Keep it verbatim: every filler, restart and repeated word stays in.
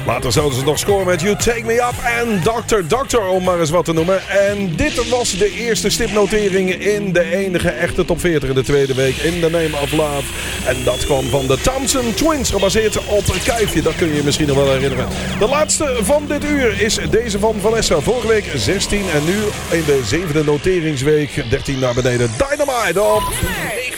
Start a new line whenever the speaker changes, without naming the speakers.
Later zouden ze nog scoren met You Take Me Up en doctor doctor, om maar eens wat te noemen. En dit was de eerste stipnotering in de enige echte top veertig in de tweede week. In the Name of Love. En dat kwam van de Townsend Twins, gebaseerd op Kuifje. Dat kun je je misschien nog wel herinneren. De laatste van dit uur is deze van Vanessa. Vorige week zestien en nu in de zevende noteringsweek dertien naar beneden. Dynamite op